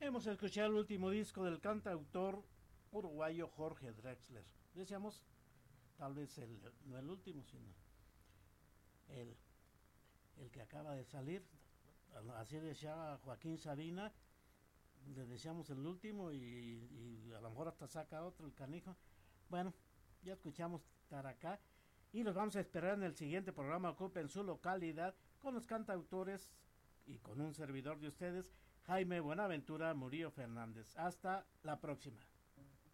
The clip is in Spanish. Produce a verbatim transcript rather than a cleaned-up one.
Hemos escuchado el último disco del cantautor uruguayo Jorge Drexler. Decíamos, tal vez el, no el último, sino el, el que acaba de salir. Así decía Joaquín Sabina. Le decíamos el último y, y a lo mejor hasta saca otro el canijo. Bueno, ya escuchamos Taracá y los vamos a esperar en el siguiente programa. Ocupen su localidad con los cantautores y con un servidor de ustedes, Jaime Buenaventura Murillo Fernández. Hasta la próxima.